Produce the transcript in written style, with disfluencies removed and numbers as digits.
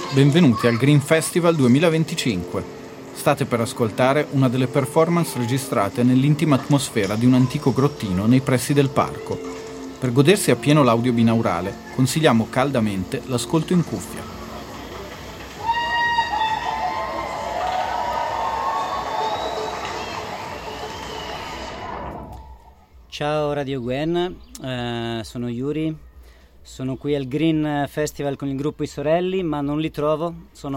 Benvenuti al Green Festival 2025. State per ascoltare una delle performance registrate nell'intima atmosfera di un antico grottino nei pressi del parco. Per godersi appieno l'audio binaurale, consigliamo caldamente l'ascolto in cuffia. Ciao Radio Gwen, sono Yuri, sono qui al Green Festival con il gruppo I Sorelli, ma non li trovo, sono